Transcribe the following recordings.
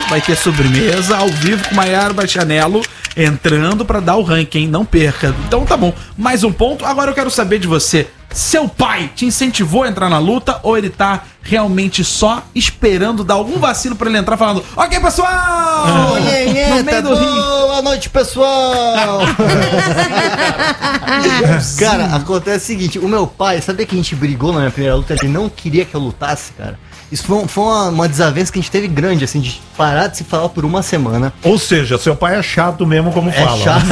vai ter sobremesa ao vivo com Maiara Bastianello entrando pra dar o ranking, hein? Não perca. Então tá bom, mais um ponto. Agora eu quero saber de você. Seu pai te incentivou a entrar na luta ou ele tá realmente só esperando dar algum vacilo pra ele entrar falando: ok, pessoal! No meio do ringue. Boa noite, pessoal! Cara, acontece o seguinte, o meu pai, sabia que a gente brigou na minha primeira luta? Ele não queria que eu lutasse, cara. Isso foi uma desavença que a gente teve grande, assim, de parar de se falar por uma semana. Ou seja, seu pai é chato mesmo, como fala. É chato.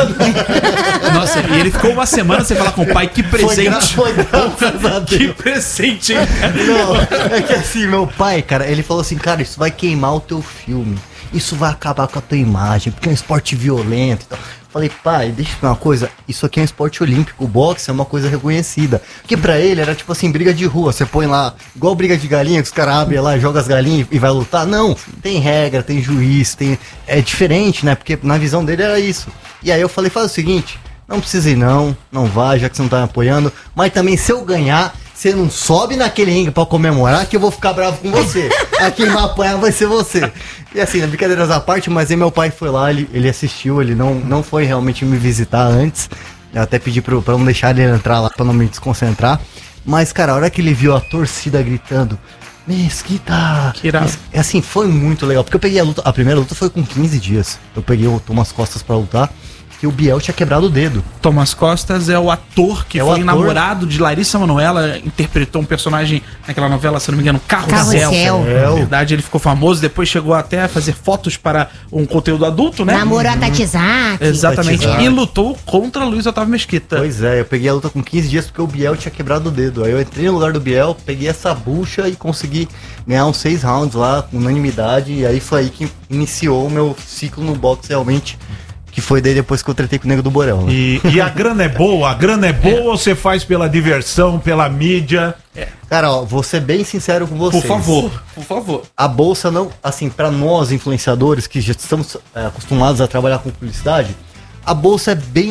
Nossa, e ele ficou uma semana sem falar com o pai. Que presente. Foi graças a Deus. Que presente, hein? Não, é que assim, meu pai, cara, ele falou assim, cara, isso vai queimar o teu filme. Isso vai acabar com a tua imagem, porque é um esporte violento e tal. Falei, pai, deixa eu falar uma coisa, isso aqui é um esporte olímpico, o boxe é uma coisa reconhecida. Porque pra ele era tipo assim, briga de rua, você põe lá, igual briga de galinha, que os caras abrem lá, jogam as galinhas e vai lutar. Não, tem regra, tem juiz, é diferente, né? Porque na visão dele era isso. E aí eu falei, faz o seguinte, não precisa ir não vai, já que você não tá me apoiando, mas também se eu ganhar, você não sobe naquele ringue pra comemorar que eu vou ficar bravo com você. A quem vai apanhar vai ser você. E assim, na brincadeiras à parte, mas aí meu pai foi lá, ele assistiu, ele não foi realmente me visitar antes. Eu até pedi pra não deixar ele entrar lá pra não me desconcentrar. Mas, cara, a hora que ele viu a torcida gritando, Mesquita! Que irado. Assim, foi muito legal. Porque eu peguei a primeira luta foi com 15 dias. Eu peguei o Thomas Costas pra lutar. Que o Biel tinha quebrado o dedo. Thomas Costas é o ator que foi namorado de Larissa Manoela, interpretou um personagem naquela novela, se não me engano, Carrossel. Na verdade, ele ficou famoso, depois chegou até a fazer fotos para um conteúdo adulto, né? Namorou a Tatizaki. Exatamente, Tatizaki. e lutou contra Luiz Otávio Mesquita. Pois é, eu peguei a luta com 15 dias porque o Biel tinha quebrado o dedo. Aí eu entrei no lugar do Biel, peguei essa bucha e consegui ganhar uns 6 rounds lá, com unanimidade. E aí foi aí que iniciou o meu ciclo no boxe realmente. Que foi daí depois que eu tretei com o Nego do Borel, né? E a grana é boa? A grana é boa ou você faz pela diversão, pela mídia? Cara, ó, vou ser bem sincero com vocês. Por favor. A bolsa não, assim, pra nós influenciadores que já estamos acostumados a trabalhar com publicidade, a bolsa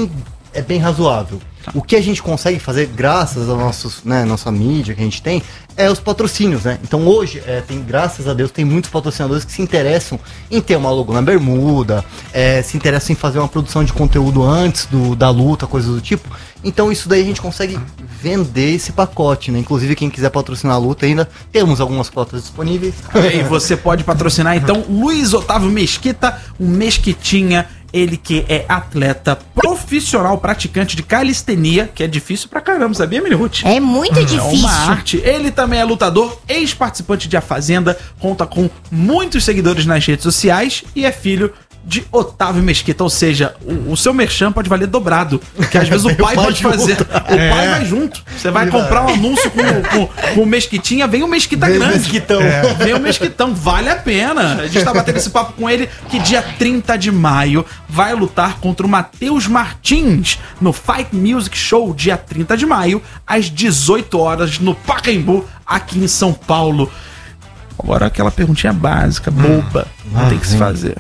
é bem razoável. O que a gente consegue fazer, graças a nossa mídia que a gente tem, é os patrocínios, né? Então hoje, graças a Deus, tem muitos patrocinadores que se interessam em ter uma logo na bermuda, se interessam em fazer uma produção de conteúdo antes da luta, coisas do tipo. Então isso daí a gente consegue vender esse pacote, né? Inclusive quem quiser patrocinar a luta ainda, temos algumas cotas disponíveis. E você pode patrocinar então Luiz Otávio Mesquita, um Mesquitinha. Ele que é atleta profissional, praticante de calistenia, que é difícil pra caramba, sabia, Mili Ruth? É muito difícil. É uma arte. Ele também é lutador, ex-participante de A Fazenda, conta com muitos seguidores nas redes sociais e é filho de Otávio Mesquita, ou seja, o seu merchan pode valer dobrado, porque às vezes o pai pode fazer, o pai vai junto, você vai comprar um anúncio com o Mesquitinha, vem o Mesquita grande, Mesquitão. Vem o Mesquitão, vale a pena. A gente tá batendo esse papo com ele, que dia 30 de maio vai lutar contra o Matheus Martins no Fight Music Show, dia 30 de maio, às 18 horas, no Pacaembu, aqui em São Paulo. Agora aquela perguntinha básica, boba, tem que se fazer.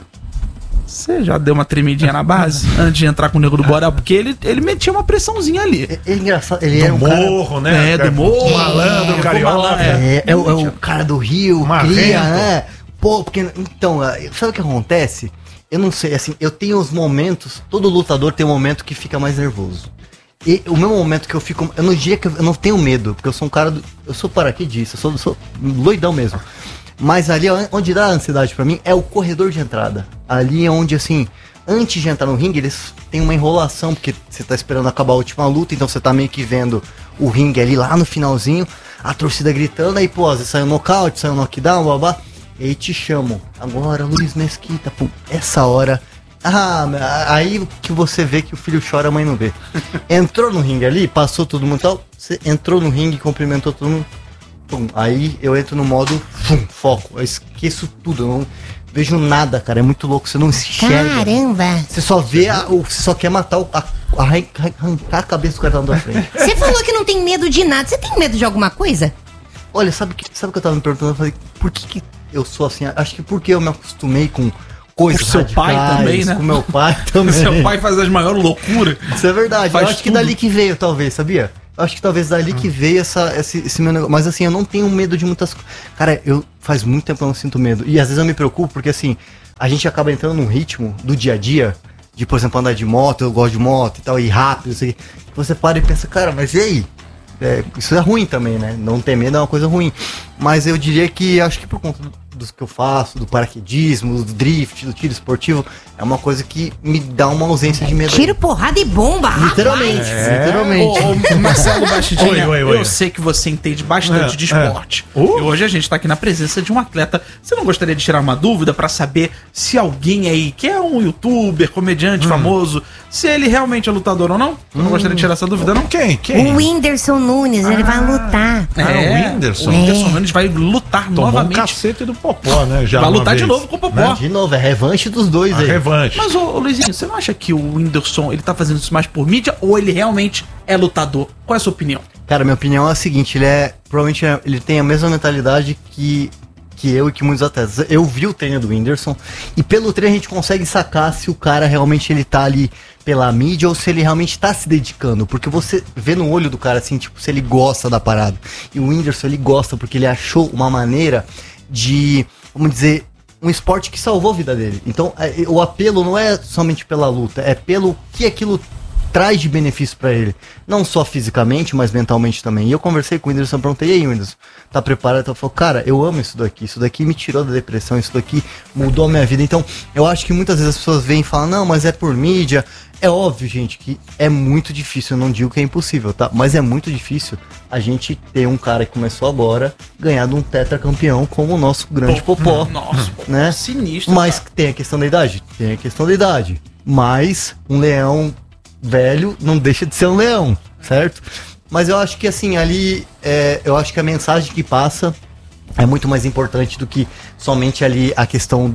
Você já deu uma tremidinha na base antes de entrar com o Nego do Borel? Porque ele metia uma pressãozinha ali. Ele é engraçado, ele Do é um morro, cara... né? Do morro. Malandro, carioca. É o cara do Rio, Marrento. cria, né? Pô, porque... Então, sabe o que acontece? Eu não sei, assim, eu tenho os momentos... Todo lutador tem um momento que fica mais nervoso. E o meu momento que eu fico... Eu não diria que eu não tenho medo, porque eu sou um cara... Eu sou paraquedista, eu sou loidão mesmo. Mas ali onde dá a ansiedade pra mim é o corredor de entrada. Ali é onde, assim, antes de entrar no ringue, eles têm uma enrolação, porque você tá esperando acabar a última luta, então você tá meio que vendo o ringue ali lá no finalzinho, a torcida gritando, aí, pô, às vezes sai um nocaute, sai um knockdown, babá, e aí te chamam. Agora, Luiz Mesquita, pô, essa hora... aí que você vê que o filho chora, a mãe não vê. Entrou no ringue ali, passou todo mundo e tal, você entrou no ringue, cumprimentou todo mundo. Pum, aí eu entro no modo foco, eu esqueço tudo, eu não vejo nada, cara, é muito louco, você não enxerga. Caramba! Você só vê, você só quer matar, arrancar a cabeça do cara lá da frente. Você falou que não tem medo de nada, você tem medo de alguma coisa? Olha, sabe o que eu tava me perguntando? Eu falei, por que eu sou assim? Acho que porque eu me acostumei com coisas com seu pai também, né? Com meu pai também. Seu pai faz as maiores loucuras. Isso é verdade, Faz eu acho que tudo. dali que veio, talvez, sabia? Eu acho que talvez dali que veio esse meu negócio. Mas assim, eu não tenho medo de muitas coisas. Cara, faz muito tempo que eu não sinto medo. E às vezes eu me preocupo porque assim, a gente acaba entrando num ritmo do dia a dia, de, por exemplo, andar de moto, eu gosto de moto e tal, ir rápido, isso aqui. Você para e pensa, cara, mas e aí? Isso é ruim também, né? Não ter medo é uma coisa ruim. Mas eu diria que, acho que por conta dos que eu faço, do paraquedismo, do drift, do tiro esportivo, é uma coisa que me dá uma ausência de medo. Tiro, porrada e bomba, Literalmente, rapaz. literalmente. Ô, Marcelo Bastidinha, Oi. eu sei que você entende bastante de esporte. E hoje a gente tá aqui na presença de um atleta. Você não gostaria de tirar uma dúvida pra saber se alguém aí, que é um youtuber, comediante famoso, se ele realmente é lutador ou não? Você não gostaria de tirar essa dúvida, não? Quem? O Whindersson Nunes, ele vai lutar. o Whindersson. O Whindersson Nunes vai lutar Tomou um novamente. cacete do Popó, né? Já Vai uma lutar de vez. novo com o Popó. De novo, é revanche dos dois A aí. revanche. Mas, ô Luizinho, você não acha que o Whindersson, ele tá fazendo isso mais por mídia ou ele realmente é lutador? Qual é a sua opinião? Cara, minha opinião é a seguinte, provavelmente ele tem a mesma mentalidade que eu e que muitos atletas. Eu vi o treino do Whindersson e pelo treino a gente consegue sacar se o cara realmente ele tá ali pela mídia ou se ele realmente tá se dedicando, porque você vê no olho do cara assim, tipo, se ele gosta da parada. E o Whindersson, ele gosta porque ele achou uma maneira de, vamos dizer, um esporte que salvou a vida dele. Então, o apelo não é somente pela luta, é pelo que aquilo traz de benefício pra ele. Não só fisicamente, mas mentalmente também. E eu conversei com o Whindersson, perguntei, e aí, Whindersson, tá preparado? Então, ele falou, cara, eu amo isso daqui me tirou da depressão, isso daqui mudou a minha vida. Então, eu acho que muitas vezes as pessoas vêm e falam, não, mas é por mídia. É óbvio, gente, que é muito difícil, eu não digo que é impossível, tá? Mas é muito difícil a gente ter um cara que começou agora, ganhar de um tetracampeão como o nosso grande Popó. Nossa, né? Sinistro. Mas cara. tem a questão da idade? Tem a questão da idade. Mas um leão velho não deixa de ser um leão, certo? Mas eu acho que assim, ali, eu acho que a mensagem que passa é muito mais importante do que somente ali a questão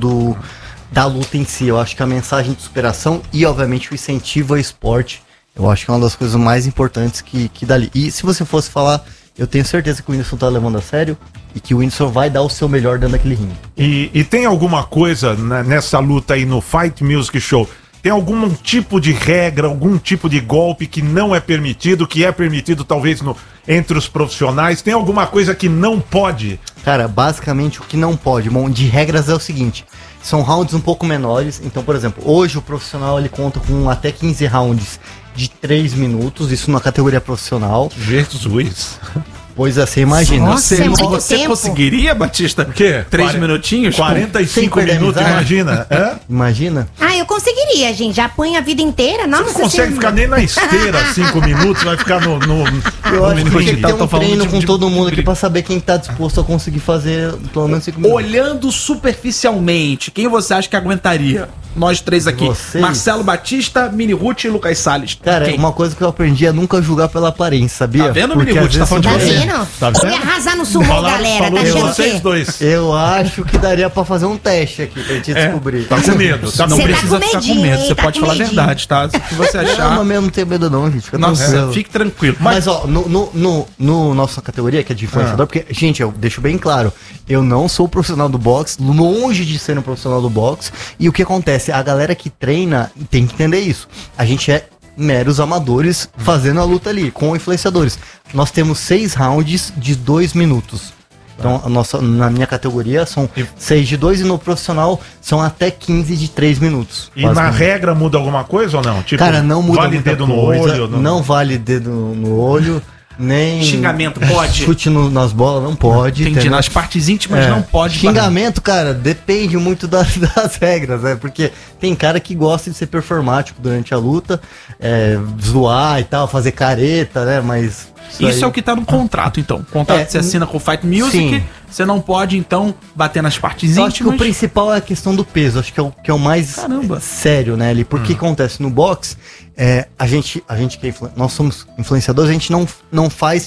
da luta em si. Eu acho que a mensagem de superação e, obviamente, o incentivo ao esporte, eu acho que é uma das coisas mais importantes que dali. E se você fosse falar, eu tenho certeza que o Whindersson tá levando a sério e que o Whindersson vai dar o seu melhor dentro daquele ringue. E tem alguma coisa nessa luta aí no Fight Music Show? Tem algum tipo de regra, algum tipo de golpe que não é permitido, que é permitido talvez entre os profissionais? Tem alguma coisa que não pode? Cara, basicamente o que não pode, bom, de regras é o seguinte, são rounds um pouco menores, então, por exemplo, hoje o profissional ele conta com até 15 rounds de 3 minutos, isso na categoria profissional. Jesus. Pois é, você imagina. Nossa, é muito Você tempo. conseguiria, Batista? O quê? 3 minutinhos? 45 Sem minutos, perder a imagina. É? Imagina. Ah, eu conseguiria, gente. Já põe a vida inteira. Nossa, Você não consegue ficar nem na esteira 5 minutos, vai ficar no Eu acho que minuto. tem que Tá, ter tô um falando treino de- com de- todo mundo de- aqui pra saber quem tá disposto a conseguir fazer pelo menos 5 minutos. Olhando superficialmente, quem você acha que aguentaria? Nós três aqui. Vocês? Marcelo Batista, Mini Ruth e Lucas Salles. Cara, Quem? uma coisa que eu aprendi é nunca julgar pela aparência, sabia? Tá vendo, Porque Mini às Ruth? Tá vezes falando de você- você. vendo? Tá Eu vendo? ia arrasar no sumo, galera. Tá falou de achando o vocês quê? dois. Eu acho que daria pra fazer um teste aqui pra gente descobrir. Tá com medo. Tá Não com Você tá medo. precisa com ficar com medinho, medo, hein? você Tá pode com falar a medinho. verdade, tá? Se você Não, achar. mas eu não tenho medo não, gente. Fica Nossa, tranquilo. fique tranquilo. Mas ó, no nossa categoria, que é de influenciador, porque, gente, eu deixo bem claro, eu não sou profissional do boxe, longe de ser um profissional do boxe, e o que acontece? A galera que treina tem que entender isso. A gente é meros amadores fazendo a luta ali, com influenciadores. Nós temos 6 rounds de 2 minutos. Então, na minha categoria são 6 de 2 e no profissional são até 15 de 3 minutos. E na basicamente. regra muda alguma coisa ou não? Tipo, Cara, não muda vale muita dedo no coisa, olho? não vale dedo no olho, nem Xingamento pode? chute nas bolas não pode. Entendi, entendeu? nas partes íntimas É. não pode. Xingamento, cara, depende muito das regras, né? Porque tem cara que gosta de ser performático durante a luta, zoar e tal, fazer careta, né? Mas Isso aí- é o que tá no contrato, então. O contrato É, que você assina com o Fight Music, sim. você não pode, então, bater nas partes Eu acho que o íntimas. principal é a questão do peso, acho que é o mais Caramba. sério, né, ali, porque acontece no boxe, a gente que é nós somos influenciadores, a gente não faz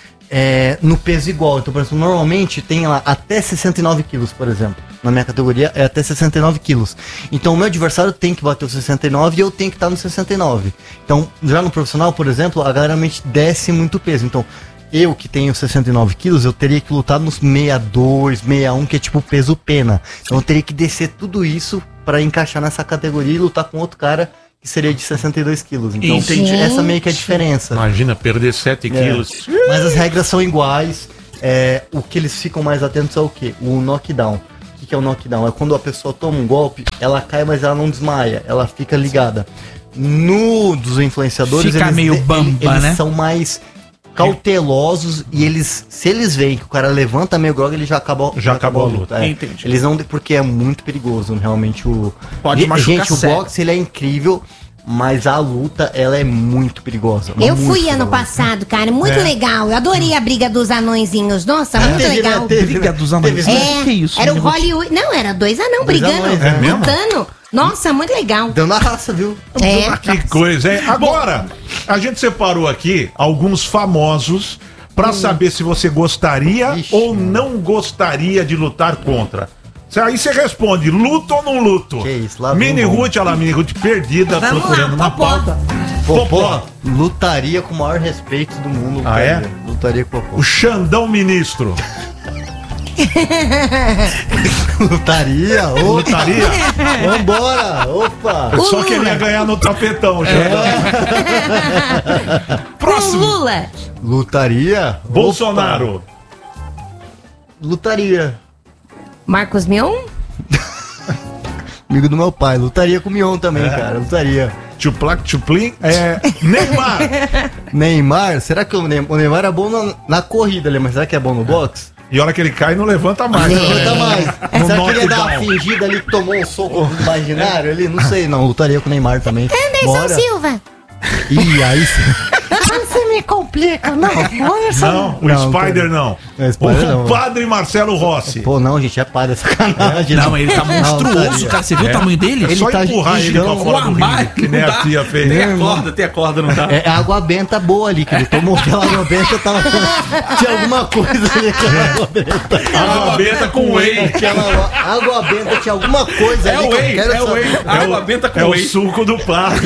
no peso igual, então, por exemplo, normalmente tem lá até 69 quilos, por exemplo, na minha categoria é até 69 quilos, então o meu adversário tem que bater os 69 e eu tenho que estar no 69, então, já no profissional, por exemplo, a galera realmente desce muito peso, então, eu que tenho 69 quilos, eu teria que lutar nos 62, 61, que é tipo peso pena. Então eu teria que descer tudo isso pra encaixar nessa categoria e lutar com outro cara que seria de 62 quilos. Então Entendi. essa meio que é a diferença. Imagina, perder 7 quilos. Mas as regras são iguais. O que eles ficam mais atentos é o quê? O knockdown. O que é o knockdown? É quando a pessoa toma um golpe, ela cai, mas ela não desmaia, ela fica ligada. No dos influenciadores, Fica meio bamba, eles né? são mais cautelosos e se eles veem que o cara levanta meio grog, ele já acabou a luta. É. Entendi. Eles não, porque é muito perigoso, realmente Pode machucar gente, o sério. boxe ele é incrível, mas a luta ela é muito perigosa. Eu muito fui ano perigosa. passado, cara, muito legal. Eu adorei a briga dos anõezinhos. Nossa, muito Teve, né? legal. Briga dos anões. É, Que isso? era o negócio? Hollywood. Não, era 2 anão Dois brigando, anões, é mesmo? lutando. Nossa, muito legal. Dando a raça, viu? É. Que coisa, hein? Agora, a gente separou aqui alguns famosos pra saber se você gostaria Ixi, ou não gostaria de lutar contra. Aí você responde, luto ou não luto? Que isso, lá Mini vem um Ruth, olha lá, Mini Ruth perdida, Vamos procurando lá, na Popó. pauta. Popó lutaria com o maior respeito do mundo. Ah, é? Lutaria com o Popó. O Xandão Ministro. Lutaria? Opa. Lutaria? Vambora! Opa! Só Lula. queria ganhar no tapetão, Xandão. Com Lula. Lutaria? Bolsonaro. Opa. Lutaria. Marcos Mion? Amigo do meu pai. Lutaria com o Mion também, cara. Lutaria. Tchuplac, tchuplim. Neymar. Neymar? Será que o Neymar é bom na corrida, mas será que é bom no boxe? E a hora que ele cai, não levanta mais. Não levanta mais. No Será que ele ia dar uma knockdown. fingida ali que tomou um soco imaginário ali? Não sei, não. Lutaria com o Neymar também. Anderson Silva. Ih, aí sim. Você me complica, não. Olha só. Não, o Não, Spider não. É, Spider não. O padre Marcelo Rossi. Pô, não, gente, é padre, é sacanagem. Não, ele tá monstruoso, lutaria. cara. Você viu o tamanho dele? É só tá empurrar ele pra gigante. fora do ringue, armário, que nem não a dá. tia fez. Tem a corda, não dá? É água benta boa ali, que ele tomou aquela água benta, tinha alguma coisa ali, aquela água benta. Água benta com whey. Aquela água benta tinha alguma coisa É ali o que eu whey, quero é o saber. whey. Água benta com É o whey. suco do padre.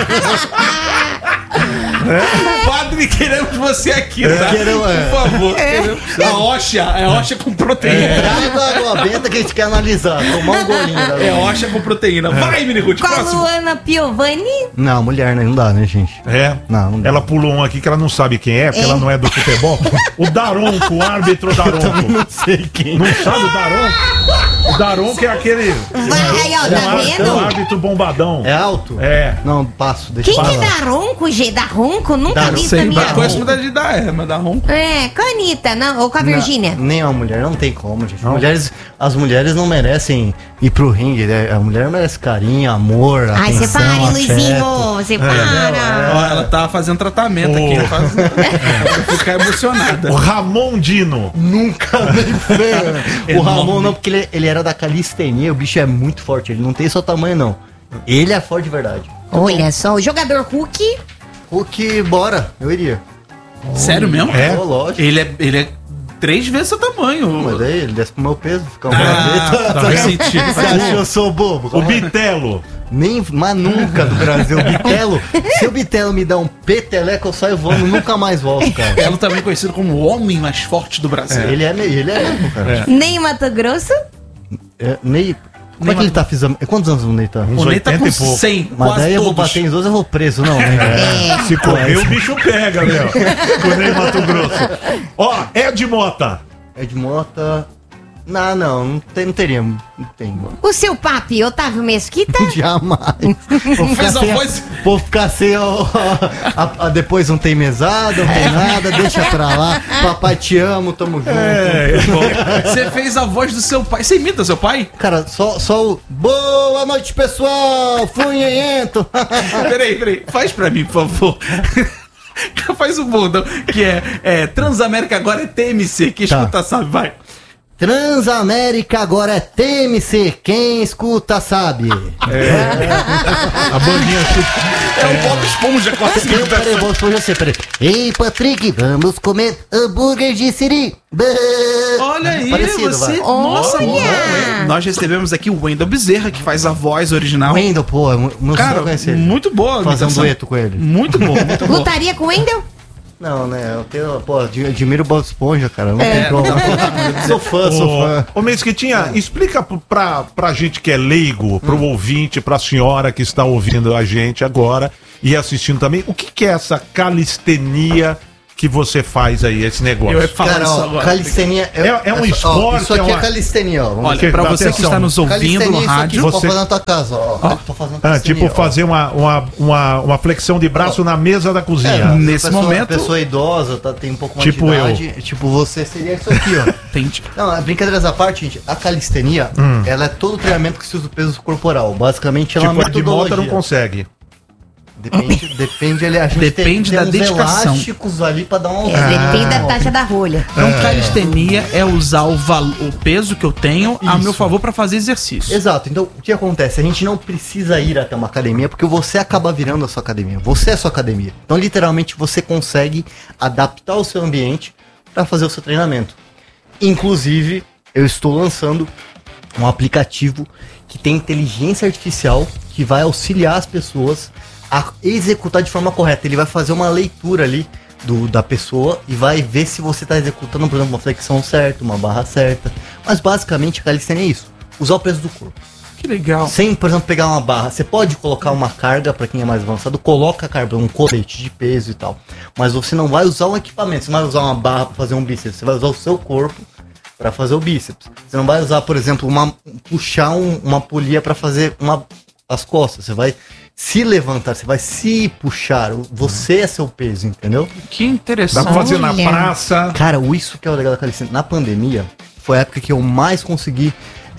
Padre, queremos você aqui, tá? Queremos, é. Por favor. Queremos. A Oxa, é Oxa com proteína. Traga a água benta que a gente quer analisar, tomar um golinho. É Oxa com proteína. Vai, Miniguti, Com a próximo. Luana Piovani. Não, mulher, né? Não dá, né, gente? É. Não dá. Ela pulou um aqui que ela não sabe quem é, porque ela não é do futebol. O Daronco, o árbitro Daronco. Não sei quem. Não sabe o Daronco? O Daronco é aquele. Vai, ó, tá O vendo? árbitro bombadão. É alto? É. Não, passo, deixa Quem eu que falar. dá ronco, G? Dá ronco? Nunca Dá, vi isso sei, na minha dá Eu conheço vida. muita de dar, mas dá ronco. É, com a Anitta, não, ou com a Virgínia. Nem a mulher, não tem como, gente. As mulheres não merecem ir pro ringue, né? A mulher merece carinho, amor, Ai, você atenção, para, Luizinho, afeto. você para. Ó, ela tá fazendo tratamento aqui. Ela vai ficar emocionada. O Ramon Dino. Nunca nem feio. O Enorme. Ramon não, porque ele era da calistenia, o bicho é muito forte, ele não tem só tamanho, não. Ele é forte de verdade. Olha só, o jogador Hulk. Hulk, bora, eu iria. Sério mesmo? É? Ô, lógico. Ele é 3 vezes seu tamanho. Mas aí ele desce pro meu peso, fica um Ah, faz sentido. Você acha que eu sou bobo? O Bitelo. Nem, mas nunca do Brasil. O Bitelo, se o Bitelo me dá um peteleco, eu saio voando, nunca mais volto, cara. Ela também conhecido como o homem mais forte do Brasil. Ele é mesmo, cara. Nem Mato Grosso. É, Ney, como é que ele tá fazendo? Quantos anos o Ney tá? O Ney tá 80 com e pouco. 100, Mas quase daí eu vou todos. bater em 12, eu vou preso, não, né? Se correr, o bicho pega, meu. Com o Ney Mato Grosso. Ó, Ed Mota. Ed Mota. Não teria. Não tem. O seu papi, Otávio Mesquita. Jamais. Vou ficar Fez a sem, voz- vou ficar sem depois não tem mesada, não tem nada, deixa pra lá. Papai te amo, tamo junto. Você fez a voz do seu pai. Você imita seu pai? Cara, só o. Boa noite, pessoal! Funhento! Peraí. Faz pra mim, por favor. Faz o bundão, que é Transamérica agora é TMC. Quem Tá. escuta sabe, vai. Transamérica agora é TMC, quem escuta sabe. A bandinha É o Bob Esponja com a Peraí, eu vou responder você, peraí. Ei, Patrick, vamos comer hambúrguer de siri. Olha aí, Parecido, você. vai. Nossa, Olha! bom, hein? Nós recebemos aqui o Wendel Bezerra, que faz a voz original. Wendel, pô, meu Cara, sonho é conhecer ele. muito boa. a Fazer um imitação. dueto com ele. Muito bom, muito bom. Lutaria com o Wendel? Não, né? Admiro o Bob Esponja, cara. Não tem como. Sou fã. Ô, Mesquitinha, explica pra gente que é leigo, pro ouvinte, pra senhora que está ouvindo a gente agora e assistindo também, o que é essa calistenia que você faz aí, esse negócio? Eu ia falar Cara, isso ó, agora. É calistenia um ó, esporte, Isso aqui é é uma- calistenia, ó. Vamos Olha, pra você que Atenção. está nos ouvindo Calistenia no é isso aqui, rádio, você Você- pode fazer na tua casa, ó. Tô fazendo calistenia, tipo, ó. fazer uma flexão de braço na mesa da cozinha. nesse pessoa, momento- pessoa idosa, tem um pouco mais Tipo de idade. Tipo, você seria isso aqui, ó. Entendi. Não, brincadeiras à parte, gente, a calistenia, ela é todo o treinamento que se usa o peso corporal. Basicamente, ela é Tipo, uma a de moto metodologia. não consegue. Depende, a gente Depende da uns dedicação. elásticos ali pra dar um... Depende da taxa da rolha. Então, calistenia é usar o peso que eu tenho a meu favor pra fazer exercício. Exato, então o que acontece? A gente não precisa ir até uma academia, porque você acaba virando a sua academia. Você é a sua academia. Então, literalmente, você consegue adaptar o seu ambiente para fazer o seu treinamento. Inclusive, eu estou lançando um aplicativo que tem inteligência artificial que vai auxiliar as pessoas a executar de forma correta. Ele vai fazer uma leitura ali da pessoa e vai ver se você está executando, por exemplo, uma flexão certa, uma barra certa. Mas basicamente a calistenia é isso: usar o peso do corpo. Que legal. Sem, por exemplo, pegar uma barra. Você pode colocar uma carga, para quem é mais avançado, coloca a carga, um colete de peso e tal. Mas você não vai usar um equipamento, você não vai usar uma barra para fazer um bíceps, você vai usar o seu corpo para fazer o bíceps. Você não vai usar, por exemplo, puxar uma polia para fazer as costas. Você vai se levantar, você vai se puxar. Você é seu peso, entendeu? Que Dá interessante. pra fazer na Olha. praça. Cara, isso que é o legal da calistenia. Na pandemia, foi a época que eu mais consegui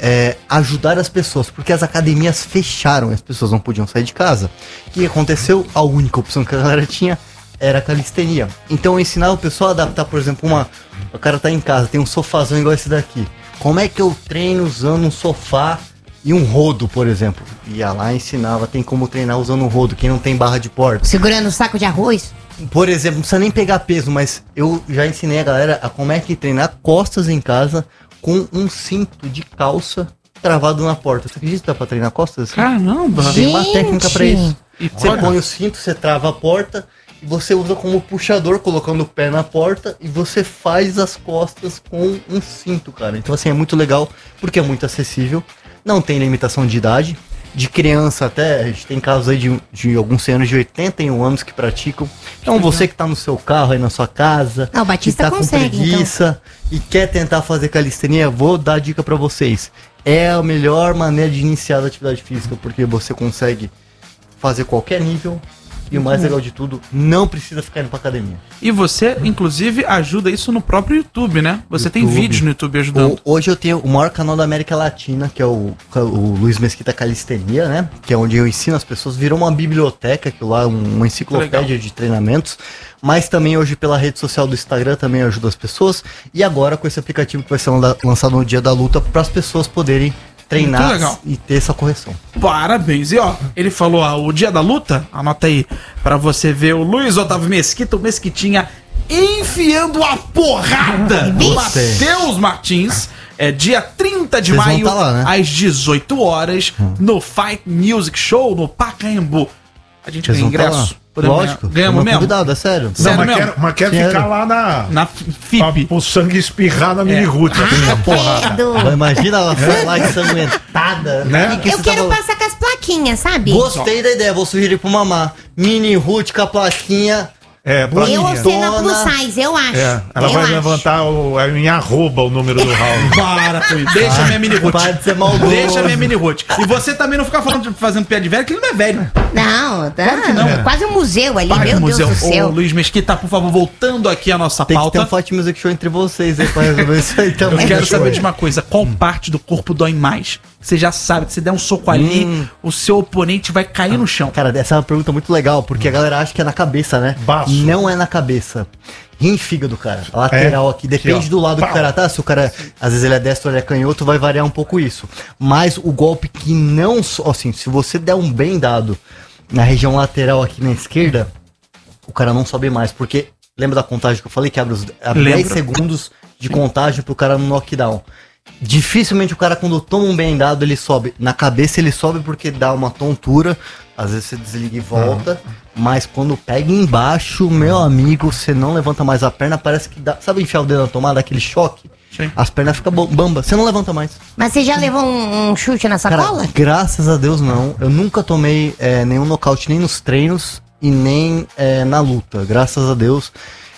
ajudar as pessoas, porque as academias fecharam, as pessoas não podiam sair de casa. O que aconteceu? A única opção que a galera tinha era a calistenia. Então eu ensinava o pessoal a adaptar, por exemplo, o cara tá em casa, tem um sofazão igual esse daqui. Como é que eu treino usando um sofá e um rodo, por exemplo? Ia lá e ensinava, tem como treinar usando um rodo, quem não tem barra de porta. Segurando um saco de arroz. Por exemplo, não precisa nem pegar peso, mas eu já ensinei a galera a como é que treinar costas em casa com um cinto de calça travado na porta. Você acredita que dá pra treinar costas? Caramba. Tem uma técnica pra isso. E Você olha, põe o cinto, você trava a porta e você usa como puxador, colocando o pé na porta, e você faz as costas com um cinto, cara. Então, assim, é muito legal, porque é muito acessível, não tem limitação de idade. De criança até, a gente tem casos aí de alguns senhores de 81 anos que praticam. Então você que tá no seu carro aí na sua casa, Ah, o Batista que tá consegue, com preguiça e quer tentar fazer calistenia, vou dar a dica pra vocês. É a melhor maneira de iniciar a atividade física, porque você consegue fazer qualquer nível. E o mais legal de tudo, não precisa ficar indo pra academia. e você, inclusive, ajuda isso no próprio YouTube, né? Você tem YouTube. vídeos no YouTube ajudando. Hoje eu tenho o maior canal da América Latina, que é o Luiz Mesquita Calistenia, né? Que é onde eu ensino as pessoas. Virou uma biblioteca, que lá é uma enciclopédia de treinamentos. Mas também hoje pela rede social do Instagram também ajuda as pessoas. E agora com esse aplicativo que vai ser lançado no dia da luta, para as pessoas poderem Muito treinar legal. e ter essa correção. Parabéns. E ó, ele falou, o dia da luta, anota aí, pra você ver o Luiz Otávio Mesquita, o Mesquitinha enfiando a porrada no Você. Matheus Martins. É dia 30 de Vocês vão maio, tá lá, né? às 18 horas, no Fight Music Show, no Pacaembu. A gente Vocês ganha vão tá ingresso. lá. Podemos Lógico. ganhar? Ganhamos Foi meu mesmo? convidado, é sério. Sério Não, mesmo? mas quer Sério. ficar lá Na pra, FIP. o sangue espirrar na mini root. Porrada. Credo. Imagina ela lá ensanguentada. Né? O que Eu você quero tava- passar com as plaquinhas, sabe? Gostei da ideia, vou sugerir pro mamá. Mini Ruth com a plaquinha. É, Eu plaquinha. ostento a plus Dona- size, eu acho. É, ela Eu vai acho. levantar em arroba o número do round. Para com isso. Deixa a minha mini root. Para de ser maldoso. Deixa a minha mini root. E você também não fica fazendo piada de velho, que ele não é velho. Não, tá. Claro que não. É quase um museu ali, Para meu com o Deus museu. do Ô, céu. Luiz Mesquita, por favor, voltando aqui à nossa Tem que ter pauta. um Fight Music Show entre vocês aí pra resolver isso aí Eu também. quero saber de uma coisa, qual parte do corpo dói mais? Você já sabe, que se der um soco ali, o seu oponente vai cair no chão. Cara, essa é uma pergunta muito legal, porque a galera acha que é na cabeça, né? Baço. Não é na cabeça. Rim e fígado, cara. A lateral aqui, depende Aqui, ó. do lado que Pau. o cara tá. Se o cara, às vezes ele é destro ou ele é canhoto, vai variar um pouco isso. Mas o golpe que não... Assim, se você der um bem dado na região lateral aqui na esquerda, o cara não sobe mais, porque... Lembra da contagem que eu falei? Que abre 10 Lembro. segundos de contagem pro cara no knockdown. Dificilmente o cara, quando toma um bem dado, ele sobe. Na cabeça ele sobe porque dá uma tontura. Às vezes você desliga e volta. Mas quando pega embaixo, meu amigo, você não levanta mais a perna. Parece que dá. Sabe enfiar o dedo na tomada, aquele choque? Sim. As pernas ficam bamba. Você não levanta mais. Mas você já levou um chute na Cara, sacola? graças a Deus não. Eu nunca tomei nenhum nocaute, nem nos treinos e nem na luta. Graças a Deus.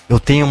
eu tenho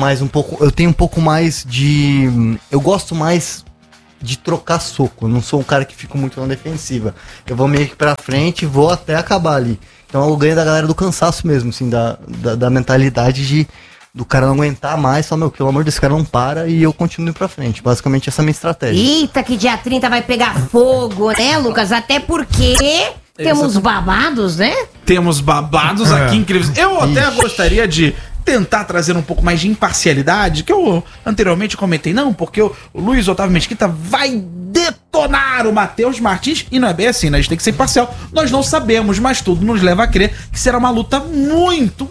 um pouco mais de... Eu gosto mais de trocar soco. Eu não sou um cara que fica muito na defensiva. Eu vou meio que pra frente e vou até acabar ali. Então eu ganho da galera do cansaço mesmo, assim, da mentalidade do cara não aguentar mais, falar, meu, pelo amor desse cara não para e eu continuo pra frente. Basicamente essa é a minha estratégia. Eita, que dia 30 vai pegar fogo, né, Lucas? Até porque temos babados, né? Temos babados aqui incríveis. Eu até gostaria de tentar trazer um pouco mais de imparcialidade, que eu anteriormente comentei, não, porque o Luiz Otávio Mesquita vai detonar o Matheus Martins, e não é bem assim, né? A gente tem que ser imparcial. Nós não sabemos, mas tudo nos leva a crer que será uma luta muito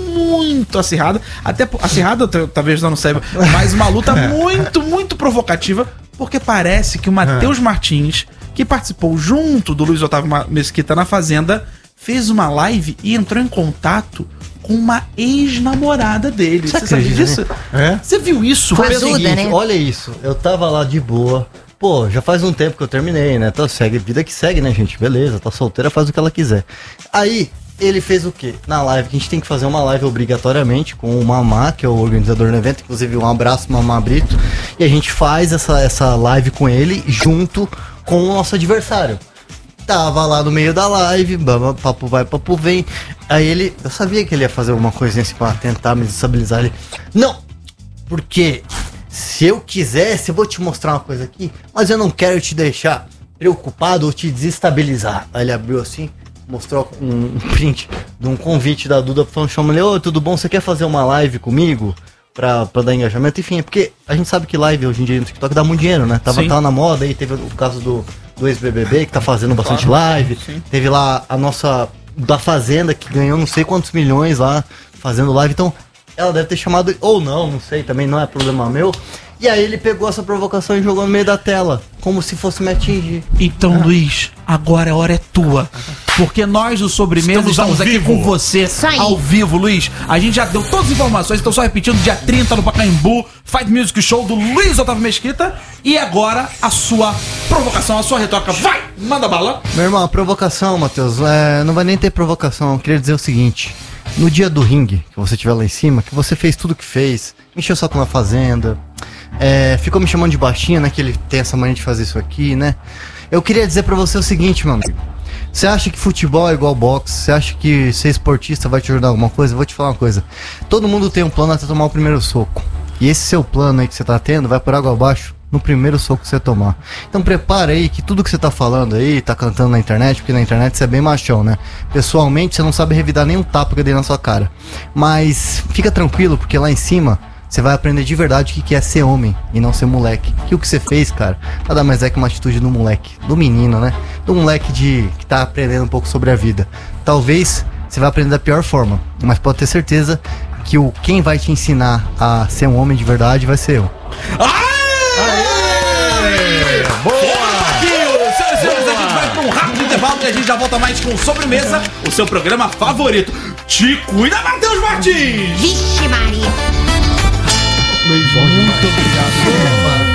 acirrada, até acirrada, talvez eu não saiba, mas uma luta muito provocativa, porque parece que o Matheus Martins, que participou junto do Luiz Otávio Mesquita na Fazenda, fez uma live e entrou em contato com uma ex-namorada dele. Você sabia disso? É? Você viu isso? Foi o Ajuda, seguinte, né? olha isso, eu tava lá de boa, pô, já faz um tempo que eu terminei, né, então segue, vida que segue, né, gente, beleza, tá solteira, faz o que ela quiser. Aí, ele fez o quê? Na live, que a gente tem que fazer uma live obrigatoriamente com o Mamá, que é o organizador do evento, inclusive um abraço, Mamá Brito, e a gente faz essa live com ele junto com o nosso adversário. Tava lá no meio da live, papo vai, papo vem. Aí eu sabia que ele ia fazer alguma coisinha assim pra tentar me desestabilizar. Ele, não, porque se eu quisesse, eu vou te mostrar uma coisa aqui, mas eu não quero te deixar preocupado ou te desestabilizar. Aí ele abriu assim, mostrou um print de um convite da Duda falando, chama ele, ô, tudo bom, você quer fazer uma live comigo? Pra dar engajamento, enfim, é porque a gente sabe que live hoje em dia no TikTok dá muito dinheiro, né? Tava na moda aí, teve o caso do ex-BBB que tá fazendo bastante live, teve lá a nossa da Fazenda que ganhou não sei quantos milhões lá fazendo live, então ela deve ter chamado, ou não sei, também não é problema meu. E aí ele pegou essa provocação e jogou no meio da tela, como se fosse me atingir. Então, Luiz, agora a hora é tua. Porque nós, o Sobremesa, estamos aqui com você ao vivo, Luiz. A gente já deu todas as informações, então só repetindo, dia 30 no Pacaembu, Fight Music Show do Luiz Otávio Mesquita. E agora a sua provocação, a sua retórica. Vai, manda bala. Meu irmão, a provocação, Matheus, não vai nem ter provocação. Eu queria dizer o seguinte, no dia do ringue, que você estiver lá em cima, que você fez tudo o que fez, encheu só com uma fazenda, ficou me chamando de baixinha, né, que ele tem essa mania de fazer isso aqui, né. Eu queria dizer pra você o seguinte, meu amigo. Você acha que futebol é igual boxe? Você acha que ser esportista vai te ajudar em alguma coisa? Eu vou te falar uma coisa. Todo mundo tem um plano até tomar o primeiro soco. E esse seu plano aí que você tá tendo vai por água abaixo no primeiro soco que você tomar. Então prepara aí que tudo que você tá falando aí, tá cantando na internet, porque na internet você é bem machão, né? Pessoalmente você não sabe revidar nem um tapa que eu dei na sua cara. Mas fica tranquilo, porque lá em cima você vai aprender de verdade o que é ser homem e não ser moleque. Que o que você fez, cara, nada mais é que uma atitude do moleque, do menino, né? Do moleque que tá aprendendo um pouco sobre a vida. Talvez você vai aprender da pior forma, mas pode ter certeza que quem vai te ensinar a ser um homem de verdade vai ser eu. Boa! Senhoras e senhores, a gente vai pra um rápido intervalo e a gente já volta mais com Sobremesa, o seu programa favorito. Te cuida, Matheus Martins! Vixe, Maria! Muito obrigado.